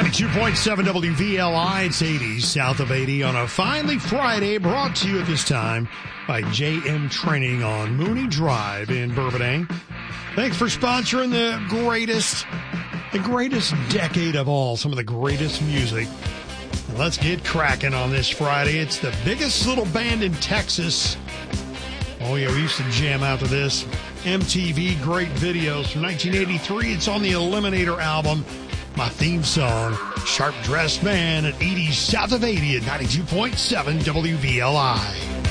92.7 WVLI, it's 80 south of 80 on a finally Friday, brought to you at this time by JM Training on Mooney Drive in Bourbonnais. Thanks for sponsoring the greatest decade of all, some of the greatest music. And let's get cracking on this Friday. It's the biggest little band in Texas. Oh yeah, we used to jam out to this. MTV Great Videos from 1983. It's on the Eliminator album. My theme song, Sharp Dressed Man at 80 south of 80 at 92.7 WVLI.